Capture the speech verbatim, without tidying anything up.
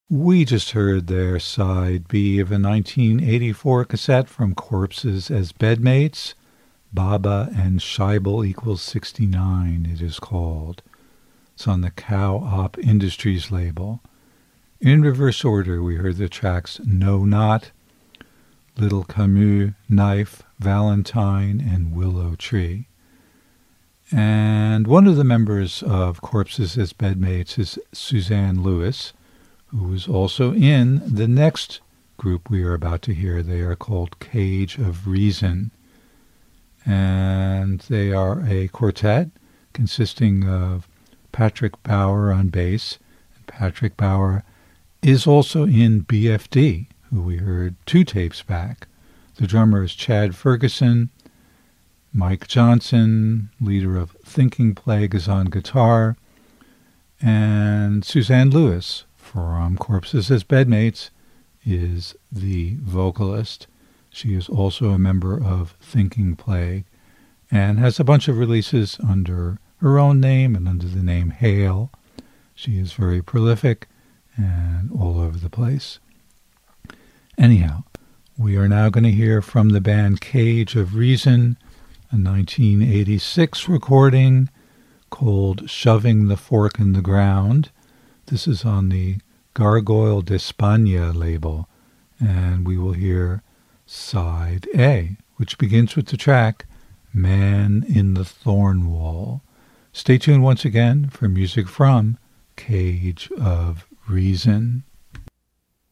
We just heard their side B of a nineteen eighty-four cassette from Corpses as Bedmates, Baba and Scheibel equals sixty-nine, it is called. It's on the Cow Op Industries label. In reverse order, we heard the tracks No Not, Little Camus, Knife, Valentine, and Willow Tree. And one of the members of Corpses as Bedmates is Suzanne Lewis, who is also in the next group we are about to hear. They are called Cage of Reason. And they are a quartet consisting of Patrick Bauer on bass. And Patrick Bauer is also in B F D, who we heard two tapes back. The drummer is Chad Ferguson. Mike Johnson, leader of Thinking Plague, is on guitar. And Suzanne Lewis from Corpses as Bedmates is the vocalist. She is also a member of Thinking Plague and has a bunch of releases under her own name and under the name Hale. She is very prolific and all over the place. Anyhow, we are now going to hear from the band Cage of Reason, a nineteen eighty-six recording called Shoving the Fork in the Ground. This is on the Gargoyle d'Espagne label, and we will hear Side A, which begins with the track Man in the Thorn Wall. Stay tuned once again for music from Cage of Reason.